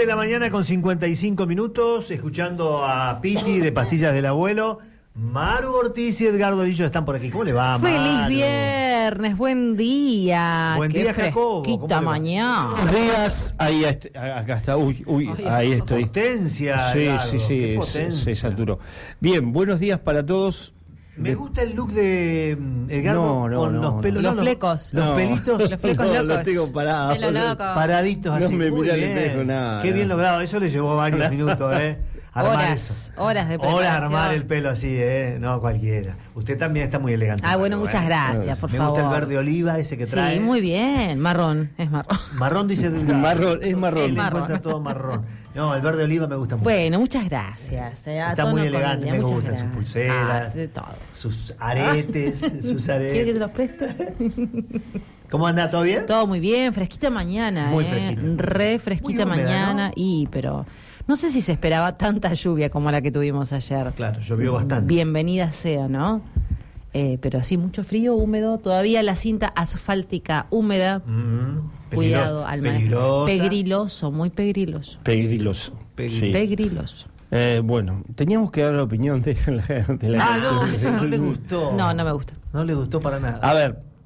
de la mañana con 55 minutos, escuchando a Piti de Pastillas del Abuelo. Maru Ortiz y Edgardo Lillo están por aquí. ¿Cómo le va, Maru? ¡Feliz viernes! ¡Buen día! Buen día, Jacobo. Quita mañana. Buenos días. Ahí acá está. Ahí estoy. Potencia. Sí, Edgardo. sí, Qué se saturó. Bien, buenos días para todos. Me gusta el look de Edgardo con los pelos. Los flecos. Los pelitos. Los flecos locos. Los tengo parados. Pelo loco. Paraditos No así. me Muy mira el bien. espejo, nada. Qué bien logrado. Eso le llevó varios minutos, Horas de preparación. Horas armar el pelo así, no cualquiera. Usted también está muy elegante. Bueno, Maru, muchas gracias, por Me favor. gusta el verde oliva ese que trae. Sí, muy bien. Marrón, es marrón. Marrón dice Edgardo. Marrón, es marrón. Él le encuentra todo marrón. No, el verde oliva me gusta mucho. Bueno, muchas gracias. Está muy elegante, me gustan sus pulseras, de todo. sus aretes, sus aretes. ¿Quiere que te los preste? ¿Cómo anda? ¿Todo bien? Todo muy bien, fresquita mañana, Muy fresquita. Re fresquita Muy húmeda, mañana, ¿no? pero no sé si se esperaba tanta lluvia como la que tuvimos ayer. Claro, llovió bastante. Bienvenida sea, ¿no? Pero sí, mucho frío, húmedo, todavía la cinta asfáltica húmeda. Cuidado al manejo. Pegriloso, muy pegriloso. Pegriloso. Sí. Pegriloso. Bueno, teníamos que dar la opinión de la No, eso no le gustó. No me gusta. No le gustó para nada. A ver,